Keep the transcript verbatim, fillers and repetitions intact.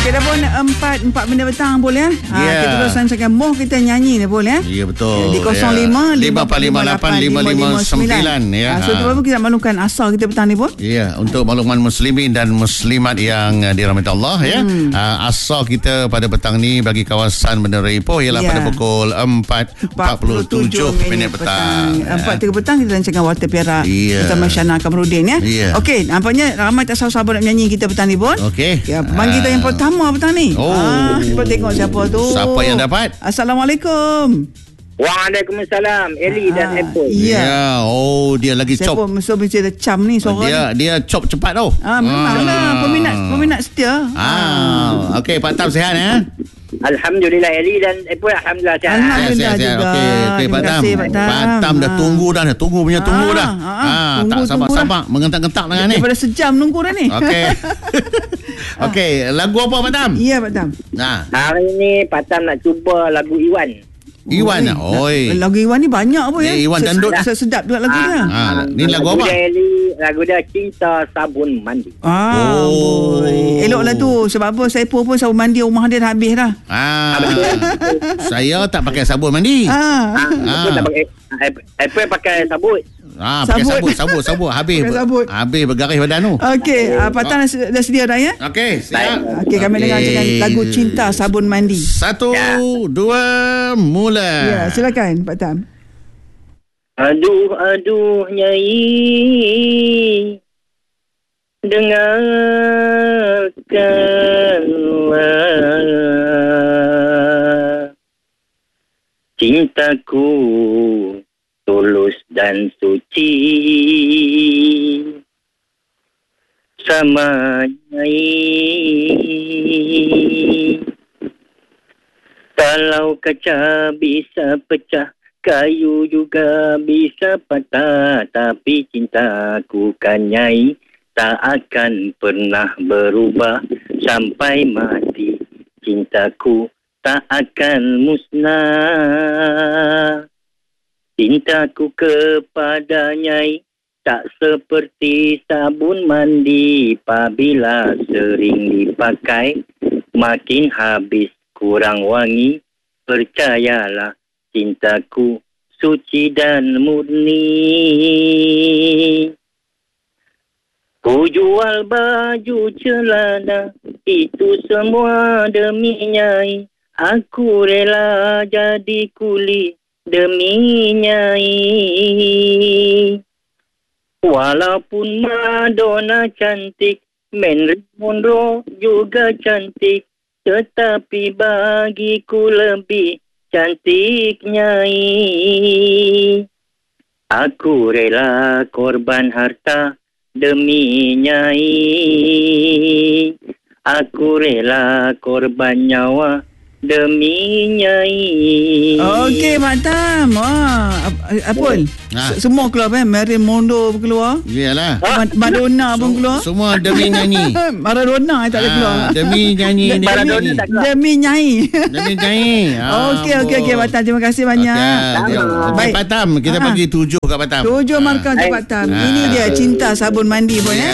Okey, dah pun empat empat minit petang boleh eh. Yeah. Ha, kita terus sampaikan moh kita nyanyi ni boleh eh. Ya, betul. Di kosong lima lima empat lima lapan lima lima sembilan ya. Ha, so tu apa kita nak maklumkan asal kita petang ni pun? Ya, untuk makluman muslimin dan muslimat yang uh, dirahmati Allah ya. Hmm. Uh, asal kita pada petang ni bagi kawasan Bandar Raya Ipoh ialah yeah. pada pukul empat empat puluh tujuh minit petang. empat tiga petang kita lancarkan Water Perak yeah. bersama Syana Kamarudin ya. Yeah. Okey, nampaknya ramai tak sabar nak menyanyi kita petang ni pun. Okey. Ya, panggil kita yang pertama petang ni. Oh. Ah, cuba tengok siapa tu. Siapa yang dapat? Assalamualaikum. Waalaikumsalam. Eli dan Ah, Apple. iya. Ya. Oh, dia lagi Siapa chop. mesti mesti ada cam ni suara Dia ni. dia chop cepat tau. Ah, memanglah peminat peminat setia. Ah, okey, Pak Tam sihat ya? Alhamdulillah. Eli dan Apple alhamdulillah sihat. Alhamdulillah. Sihat, sihat. juga. Okey, okey, Pak Terima Tam. kasih, Pak Tam. Pak Tam dah Ah. tunggu dah, dah tunggu punya tunggu Ah, dah. ah, Ah, tunggu, tak tunggu sabar-sabar mengentak-gentak dengan ni. Daripada sejam nunggu dah ni. Okey. Okey, lagu apa Pak Tam? Ya, Pak Tam. Nah, Hari ni Patam nak cuba lagu Iwan. Iwan ah. Oi. Lagu Iwan ni banyak apa ya? Eh, Iwan Dandut. Sedap juga lagu dia. Ah, ni lagu apa? Dia Eli, lagu dia Cinta Sabun Mandi. Ah, Oh. boy. Eloklah tu. Sebab apa saya pun pun sabun mandi rumah dia dah habis dah. Ah. Saya tak pakai sabun mandi. Ah. Ah, betul tak pakai Apple pakai sabut. Ah, pakai Sabut. sabut, sabut, sabut. Habis. Pakai sabut. Habis bergaris badan tu. Okey, uh, Pak Tan dah, dah sedia dah ya? Okey, siap. Okey, kami dengar dengan lagu Cinta Sabun Mandi. Satu, Ya. dua, mula. Ya, silakan Pak Tan. Aduh, aduh, Nyai, dengarkanlah cintaku tulus dan suci sama Nyai. Kalau kaca bisa pecah, kayu juga bisa patah, tapi cintaku kan Nyai tak akan pernah berubah sampai mati. Cintaku tak akan musnah. Cintaku kepada Nyai tak seperti sabun mandi, apabila sering dipakai makin habis kurang wangi. Percayalah, cintaku suci dan murni. Ku jual baju celana, itu semua demi Nyai. Aku rela jadi kuli demi Nyai. Walaupun Madonna cantik, Marilyn Monroe juga cantik, tetapi bagiku lebih cantik Nyai. Aku rela korban harta demi Nyai. Aku rela korban nyawa demi Nyai. Okey, Pak Tam. Wah, Apul. Ha. Semua keluar kan? Marilyn Monroe pun keluar. Iyalah. Ma- Madonna pun keluar. Semua demi nyanyi. Maradona tak ada keluar. Ah, demi nyanyi, demi Maradona nyanyi. tak keluar. Demi Nyai. Demi nyanyi. Ah, Okey, okey, okey, Pak Tam. Terima kasih banyak. Okey, Baik. Baik, Pak Tam. Kita Ah. bagi tujuh kat Pak Tam. Tujuh markah untuk Baik. Pak Tam. Ah. Ini dia Cinta Sabun Mandi pun ya.